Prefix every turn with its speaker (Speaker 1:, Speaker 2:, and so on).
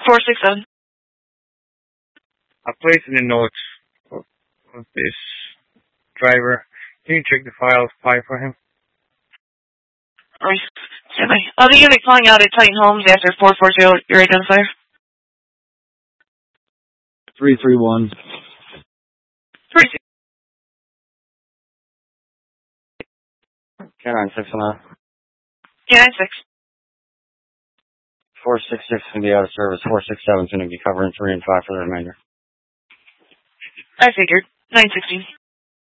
Speaker 1: 467.
Speaker 2: I placed in the notes of this driver. Can you check the file for him?
Speaker 1: Alright. The unit calling out at Titan Homes after 440, your identifier.
Speaker 3: 331.
Speaker 1: 36.
Speaker 3: Canine 609.
Speaker 1: Yeah, 96.
Speaker 3: 466 can be out of service. 467 is going to be covering 3 and 5 for the remainder.
Speaker 1: I figured. 916.